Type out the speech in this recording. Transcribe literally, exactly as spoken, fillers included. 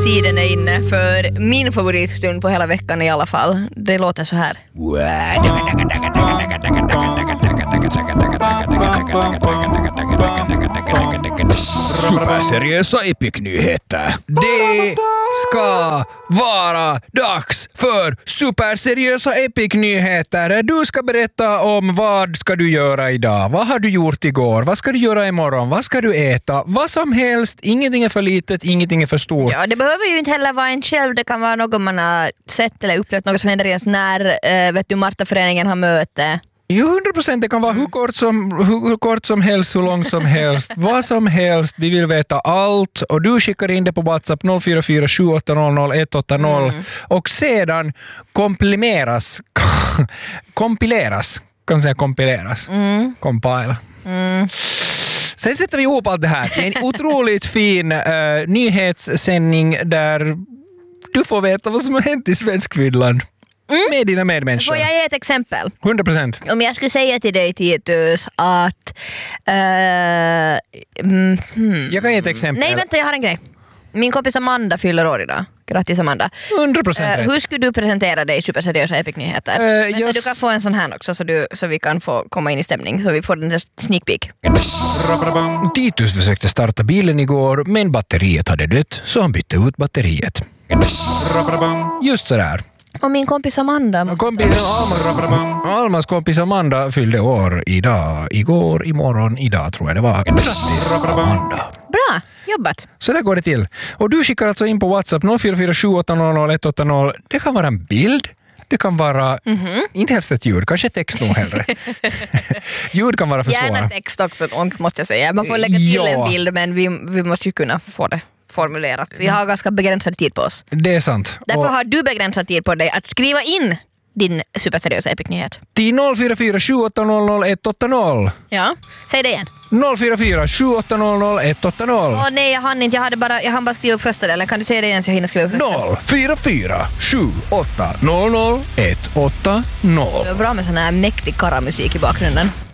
Tiden är inne för min favoritstund på hela veckan i alla fall. Det låter så här. Superseriösa Epic-nyheter. Det ska vara dags för superseriösa Epic-nyheter. Du ska berätta om vad ska du göra idag. Vad har du gjort igår? Vad ska du göra imorgon? Vad ska du äta? Vad som helst. Ingenting är för litet, ingenting är för stort. Ja, det behöver ju inte heller vara en själv. Det kan vara något man har sett eller upplevt, något som händer ens när äh, vet du, Martaföreningen har möte. Jo, hundra procent. Det kan vara hur kort, som, hur, hur kort som helst, hur långt som helst, vad som helst. Vi vill veta allt och du skickar in det på WhatsApp noll fyra fyra sju åtta noll noll ett åtta noll mm. och sedan kompileras kompileras, kan säga kompileras, mm. compile. Mm. Sen sätter vi ihop allt det här till en otroligt fin uh, nyhetssändning där du får veta vad som har hänt i Svenskfinland. Mm. Med dina medmänniskor. Får jag ge ett exempel? hundra procent. Om jag skulle säga till dig, Titus, att... Uh, mm, hmm. Jag kan ge ett exempel. Nej, vänta, jag har en grej. Min kompis Amanda fyller år idag. Grattis, Amanda. hundra procent uh, Hur skulle du presentera dig i superseriösa Epic-nyheter? Uh, just... Du kan få en sån här också så, du, så vi kan få komma in i stämning. Så vi får den där sneak peek. Titus försökte starta bilen igår, men batteriet hade dött, så han bytte ut batteriet. Just sådär. Och min kompis Amanda. Kompis, Almas, Almas kompis Amanda fyllde år idag, igår, imorgon, idag tror jag det var. Grattis, Amanda. Bra, jobbat. Så där går det till. Och du skickar alltså in på WhatsApp noll fyra fyra sju åtta noll noll ett åtta noll. Det kan vara en bild. Det kan vara, mm-hmm. inte helst ett ljud, kanske text nog hellre. Ljud kan vara för svåra. Gärna text också, måste jag säga. Man får lägga till ja. en bild, men vi, vi måste ju kunna få det formulerat. Vi har ganska begränsad tid på oss. Det är sant. Därför och har du begränsad tid på dig att skriva in din superseriösa Epic-nyhet. Till noll fyra fyra sju åtta noll noll ett åtta noll. Ja, säg det igen. noll fyra fyra sju åtta noll noll ett åtta noll. Åh nej, jag hann inte. Jag hade bara, jag hann bara skriva upp första delen. Kan du säga det igen så jag hinner skriva upp första? noll fyra fyra sju åtta noll noll ett åtta noll. Det var bra med sån här mäktig karamusik i bakgrunden.